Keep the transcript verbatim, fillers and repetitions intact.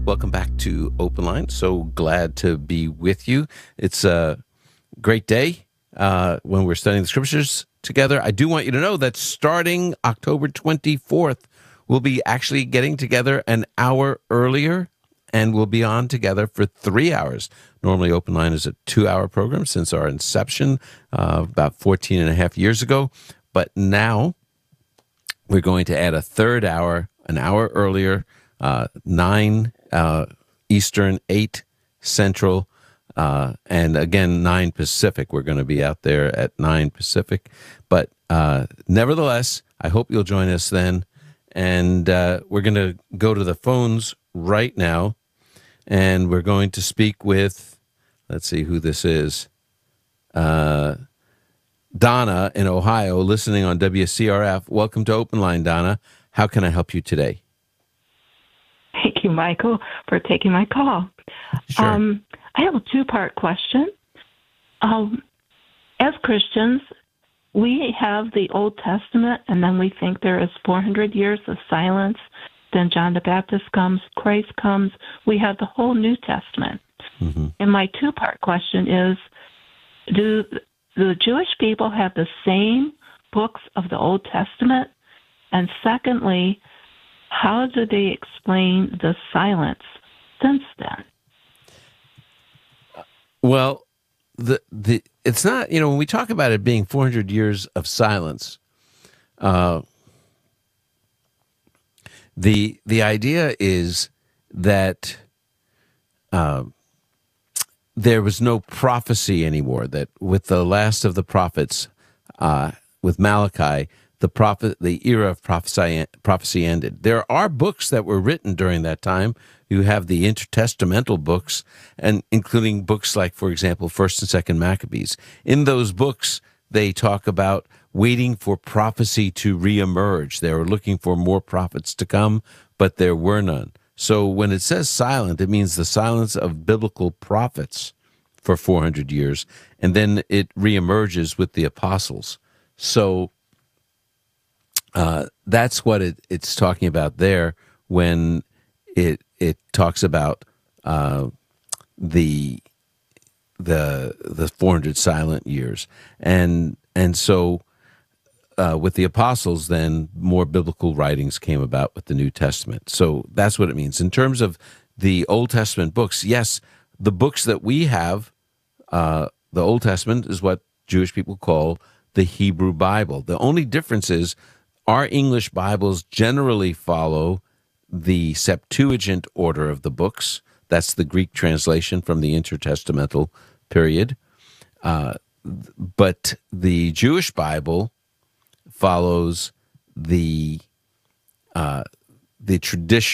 Welcome back to Open Line. So glad to be with you. It's a great day uh, when we're studying the scriptures together. I do want you to know that starting October twenty-fourth, we'll be actually getting together an hour earlier, and we'll be on together for three hours. Normally, Open Line is a two-hour program since our inception uh, about fourteen and a half years ago. But now we're going to add a third hour, an hour earlier, uh, nine uh, Eastern, eight Central, uh, and again, nine Pacific. We're going to be out there at nine Pacific. But uh, nevertheless, I hope you'll join us then. And uh, we're going to go to the phones right now, and we're going to speak with, let's see who this is, uh, Donna in Ohio, listening on W C R F. Welcome to Open Line, Donna. How can I help you today? Thank you, Michael, for taking my call. Sure. Um, I have a two-part question. Um, as Christians, we have the Old Testament, and then we think there is four hundred years of silence. Then John the Baptist comes, Christ comes. We have the whole New Testament. Mm-hmm. And my two-part question is, do the Jewish people have the same books of the Old Testament? And secondly, how do they explain the silence since then? Well, the the it's not, you know, when we talk about it being four hundred years of silence, uh, the the idea is that uh, there was no prophecy anymore, that with the last of the prophets, uh, with Malachi, the prophet, the era of prophecy, prophecy ended. There are books that were written during that time. You have the intertestamental books, and including books like, for example, First and Second Maccabees. In those books, they talk about waiting for prophecy to reemerge. They were looking for more prophets to come, but there were none. So when it says silent, it means the silence of biblical prophets for four hundred years, and then it reemerges with the apostles. So uh, that's what it, it's talking about there when it it talks about uh, the the the four hundred silent years, and and so uh, with the apostles, then more biblical writings came about with the New Testament. So that's what it means in terms of the Old Testament books. Yes, the books that we have, uh, the Old Testament is what Jewish people call the Hebrew Bible. The only difference is our English Bibles generally follow the Septuagint order of the books. That's the Greek translation from the intertestamental period. Uh, but the Jewish Bible follows the uh, the tradition